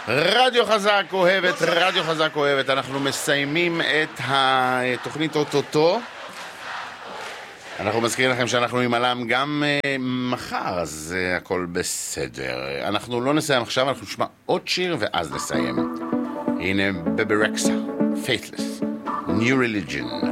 רדיו חזק אוהבת, רדיו חזק אוהבת. אנחנו מסיימים את התוכנית אוטוטו. אנחנו מזכירים לכם שאנחנו עם עלם גם מחר, אז הכל בסדר. אנחנו לא נסיים עכשיו, אנחנו נשמע עוד שיר ואז נסיים. הנה בבי רקסה, Faithless, New Religion.